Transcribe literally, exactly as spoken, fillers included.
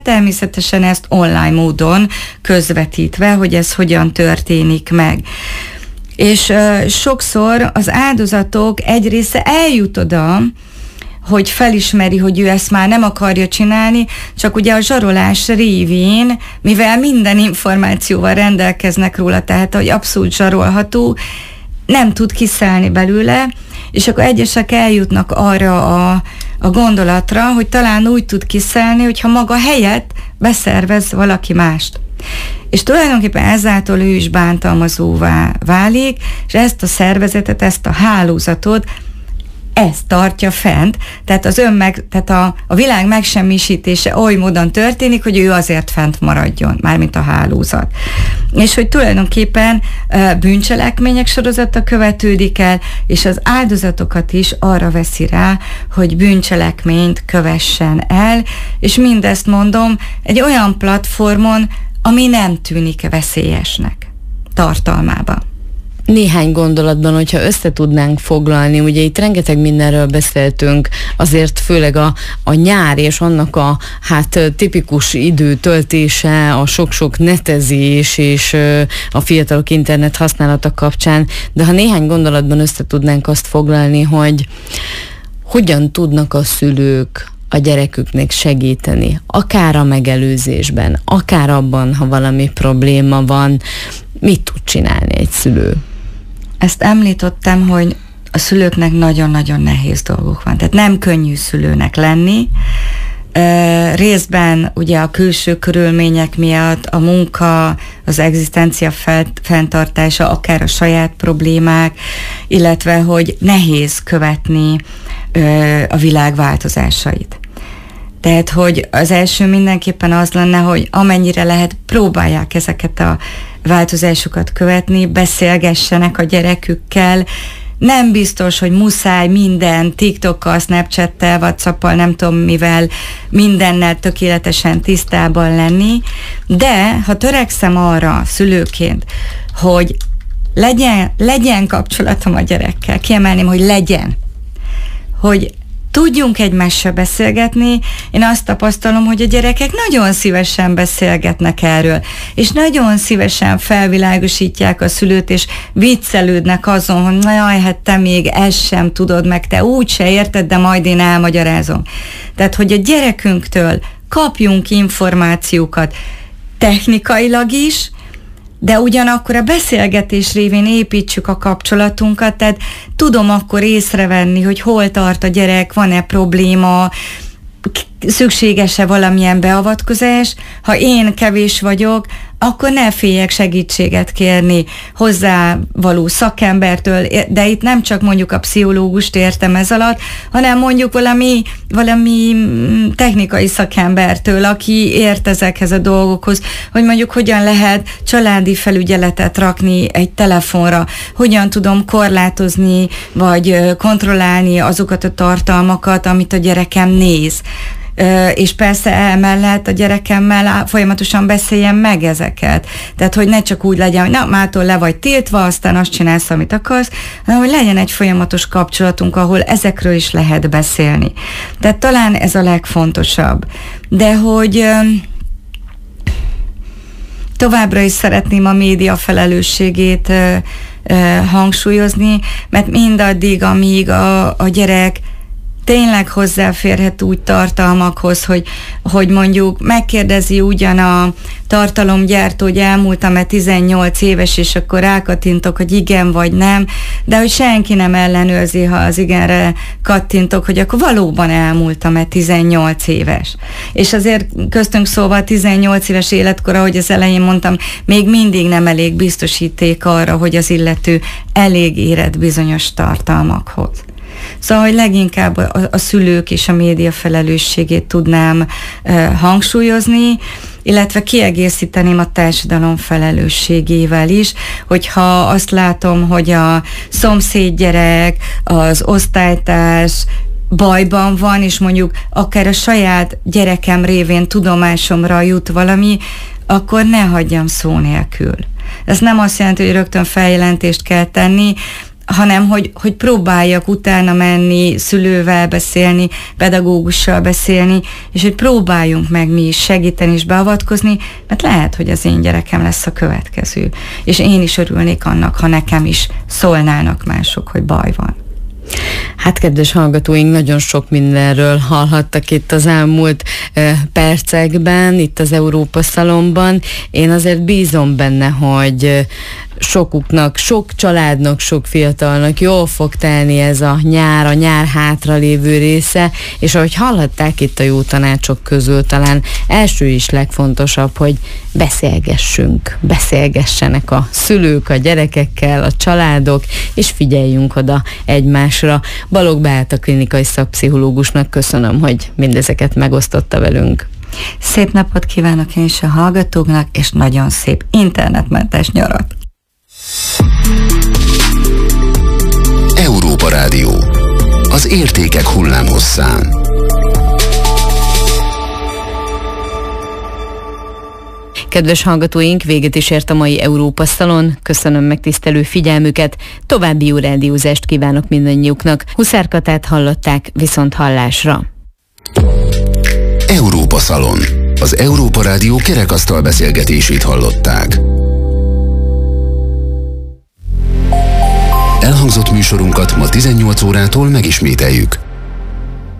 természetesen ezt online módon közvetítve, hogy ez hogyan történik meg. És uh, sokszor az áldozatok egy része eljut oda, hogy felismeri, hogy ő ezt már nem akarja csinálni, csak ugye a zsarolás révén, mivel minden információval rendelkeznek róla, tehát hogy abszolút zsarolható, nem tud kiszállni belőle, és akkor egyesek eljutnak arra a, a gondolatra, hogy talán úgy tud kiszállni, hogyha maga helyett beszervez valaki mást. És tulajdonképpen ezáltal ő is bántalmazóvá válik, és ezt a szervezetet, ezt a hálózatot, ezt tartja fent, tehát az önmeg, tehát a, a világ megsemmisítése oly módon történik, hogy ő azért fent maradjon, mármint a hálózat. És hogy tulajdonképpen uh, bűncselekmények sorozata követődik el, és az áldozatokat is arra veszi rá, hogy bűncselekményt kövessen el, és mindezt mondom egy olyan platformon, ami nem tűnik veszélyesnek tartalmában. Néhány gondolatban, hogyha össze tudnánk foglalni, ugye itt rengeteg mindenről beszéltünk, azért főleg a, a nyár és annak a hát tipikus időtöltése, a sok-sok netezés és a fiatalok internet használata kapcsán, de ha néhány gondolatban össze tudnánk azt foglalni, hogy hogyan tudnak a szülők a gyereküknek segíteni, akár a megelőzésben, akár abban, ha valami probléma van, mit tud csinálni egy szülő? Ezt említettem, hogy a szülőknek nagyon-nagyon nehéz dolgok van. Tehát nem könnyű szülőnek lenni. E, részben ugye a külső körülmények miatt a munka, az egzisztencia fenntartása, akár a saját problémák, illetve hogy nehéz követni e, a világ változásait. Tehát, hogy az első mindenképpen az lenne, hogy amennyire lehet, próbálják ezeket a változásokat követni, beszélgessenek a gyerekükkel. Nem biztos, hogy muszáj minden TikTokkal, Snapchattel, WhatsAppal, nem tudom mivel, mindennel tökéletesen tisztában lenni, de ha törekszem arra szülőként, hogy legyen, legyen kapcsolatom a gyerekkel, kiemelném, hogy legyen, hogy tudjunk egymással beszélgetni. Én azt tapasztalom, hogy a gyerekek nagyon szívesen beszélgetnek erről, és nagyon szívesen felvilágosítják a szülőt, és viccelődnek azon, hogy na jaj, hát te még ezt sem tudod, meg te úgy se érted, de majd én elmagyarázom. Tehát, hogy a gyerekünktől kapjunk információkat technikailag is, de ugyanakkor a beszélgetés révén építsük a kapcsolatunkat, tehát tudom akkor észrevenni, hogy hol tart a gyerek, van-e probléma, szükséges-e valamilyen beavatkozás. Ha én kevés vagyok, akkor ne féljek segítséget kérni hozzá való szakembertől, de itt nem csak mondjuk a pszichológust értem ez alatt, hanem mondjuk valami, valami technikai szakembertől, aki ért ezekhez a dolgokhoz, hogy mondjuk hogyan lehet családi felügyeletet rakni egy telefonra, hogyan tudom korlátozni, vagy kontrollálni azokat a tartalmakat, amit a gyerekem néz. És persze emellett a gyerekemmel folyamatosan beszéljem meg ezeket. Tehát, hogy ne csak úgy legyen, hogy na, mától le vagy tiltva, aztán azt csinálsz, amit akarsz, hanem, hogy legyen egy folyamatos kapcsolatunk, ahol ezekről is lehet beszélni. Tehát talán ez a legfontosabb. De hogy továbbra is szeretném a média felelősségét hangsúlyozni, mert mindaddig, amíg a, a gyerek tényleg hozzáférhet úgy tartalmakhoz, hogy, hogy mondjuk megkérdezi ugyan a tartalomgyártó, hogy elmúltam-e tizennyolc éves, és akkor rákattintok, hogy igen vagy nem, de hogy senki nem ellenőrzi, ha az igenre kattintok, hogy akkor valóban elmúltam-e tizennyolc éves. És azért köztünk szóval tizennyolc éves életkor, ahogy az elején mondtam, még mindig nem elég biztosíték arra, hogy az illető elég érett bizonyos tartalmakhoz. Szóval, hogy leginkább a, a szülők és a média felelősségét tudnám e, hangsúlyozni, illetve kiegészíteném a társadalom felelősségével is, hogyha azt látom, hogy a szomszédgyerek, az osztálytárs bajban van, és mondjuk akár a saját gyerekem révén tudomásomra jut valami, akkor ne hagyjam szó nélkül. Ez nem azt jelenti, hogy rögtön feljelentést kell tenni, hanem hogy, hogy próbáljak utána menni, szülővel beszélni, pedagógussal beszélni, és hogy próbáljunk meg mi is segíteni és beavatkozni, mert lehet, hogy az én gyerekem lesz a következő. És én is örülnék annak, ha nekem is szólnának mások, hogy baj van. Hát, kedves hallgatóink, nagyon sok mindenről hallhattak itt az elmúlt e, percekben, itt az Európa Szalonban. Én azért bízom benne, hogy sokuknak, sok családnak, sok fiatalnak jól fog telni ez a nyár, a nyár hátra lévő része, és ahogy hallhatták itt a jó tanácsok közül, talán első is legfontosabb, hogy beszélgessünk, beszélgessenek a szülők a gyerekekkel, a családok, és figyeljünk oda egymásra. Balogh Beáta klinikai szakpszichológusnak köszönöm, hogy mindezeket megosztotta velünk. Szép napot kívánok én is a hallgatóknak, és nagyon szép internetmentes nyarat! Európa Rádió. Az értékek hullámhosszán. Kedves hallgatóink, véget is ért a mai Európa Szalon. Köszönöm megtisztelő figyelmüket, további jó rádiózást kívánok mindannyiuknak. Huszár Katát hallották, viszont hallásra. Európa Szalon. Az Európa Rádió kerekasztal beszélgetését hallották. Elhangzott műsorunkat ma tizennyolc órától megismételjük.